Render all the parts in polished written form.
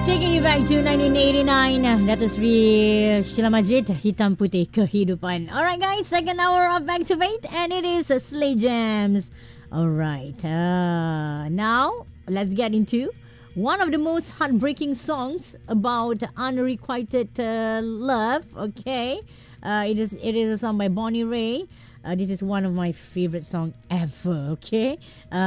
Taking you back to 1989. That was Sheila Majid, Hitam Putih Kehidupan. Alright guys, second hour of Activate and it is Slay Jams. Alright, now let's get into one of the most heartbreaking songs about unrequited love. Okay, it is a song by Bonnie Ray. This is one of my favorite songs ever. Okay,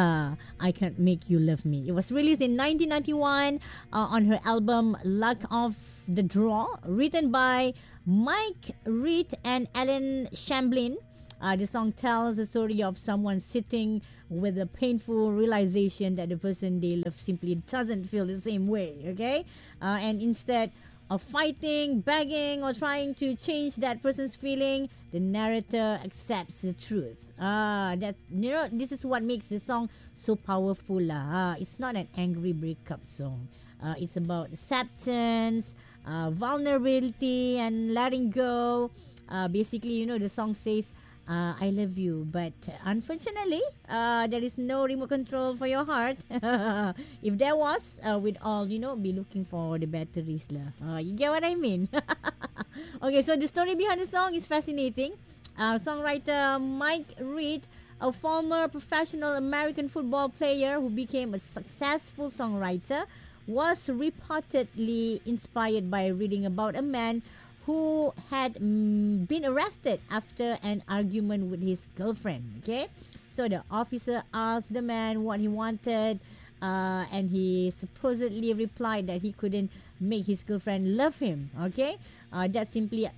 I Can't Make You Love Me. It was released in 1991 on her album Luck of the Draw, written by Mike Reid and Alan Shamblin. The song tells the story of someone sitting with a painful realization that the person they love simply doesn't feel the same way. Okay, and instead of fighting, begging, or trying to change that person's feeling, the narrator accepts the truth. That's this is what makes the song so powerful. It's not an angry breakup song. It's about acceptance, vulnerability, and letting go. Basically, the song says, I love you, but unfortunately, there is no remote control for your heart. If there was, we'd all, be looking for the batteries lah. You get what I mean? Okay, so the story behind the song is fascinating. Songwriter Mike Reid, a former professional American football player who became a successful songwriter, was reportedly inspired by reading about a man who had been arrested after an argument with his girlfriend. Okay, so the officer asked the man what he wanted, and he supposedly replied that he couldn't make his girlfriend love him. Okay, that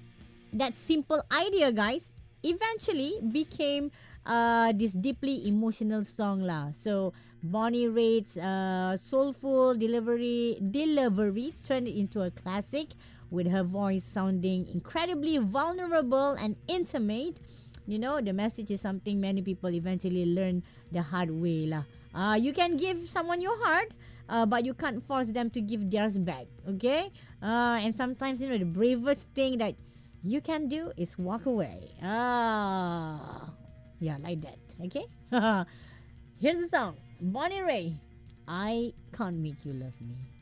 simple idea, guys, eventually became this deeply emotional song lah. So Bonnie Raitt's soulful delivery turned it into a classic, with her voice sounding incredibly vulnerable and intimate. The message is something many people eventually learn the hard way lah. You can give someone your heart, but you can't force them to give theirs back. Okay, and sometimes the bravest thing that you can do is walk away. Yeah, like that. Okay. Here's the song, Bonnie Ray, I Can't Make You Love Me.